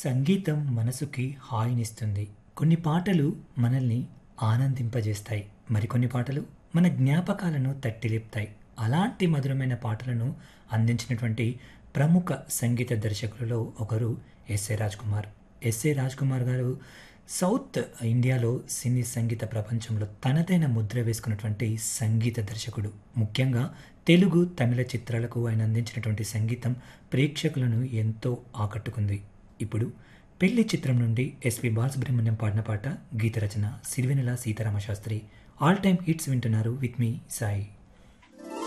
సంగీతం మనసుకి హాయినిస్తుంది. కొన్ని పాటలు మనల్ని ఆనందింపజేస్తాయి. మరికొన్ని పాటలు మన జ్ఞాపకాలను తట్టి లేపుతాయి. అలాంటి మధురమైన పాటలను అందించినటువంటి ప్రముఖ సంగీత దర్శకులలో ఒకరు ఎస్ఏ రాజ్‌కుమార్. ఎస్ఏ రాజ్‌కుమార్ గారు సౌత్ ఇండియాలో సినీ సంగీత ప్రపంచంలో తనదైన ముద్ర వేసుకున్నటువంటి సంగీత దర్శకుడు. ముఖ్యంగా తెలుగు, తమిళ చిత్రాలకు ఆయన అందించినటువంటి సంగీతం ప్రేక్షకులను ఎంతో ఆకట్టుకుంది. ఇప్పుడు 'పెళ్లి' చిత్రం నుండి ఎస్‌పి బాలసుబ్రహ్మణ్యం పాడిన పాట, గీత రచన Sirivennela Sitarama Sastry. All time hits వింటున్నారు విత్ మీ సాయి.